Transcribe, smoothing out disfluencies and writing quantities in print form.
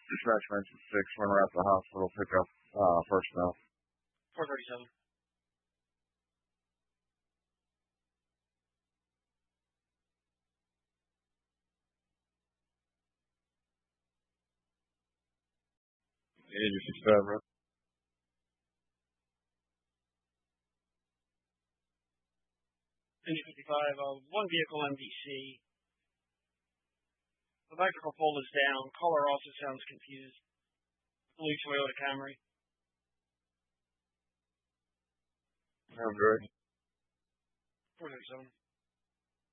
Dispatch mentioned 6 when we're at the hospital. Pick up personnel. 437. Agency 7. Engine 55, one vehicle MDC. The electrical pole is down. Caller also sounds confused. Blue Toyota Camry. I'm good. 437.